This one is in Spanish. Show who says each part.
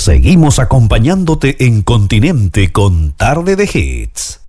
Speaker 1: Seguimos acompañándote en Continente con Tarde de Hits.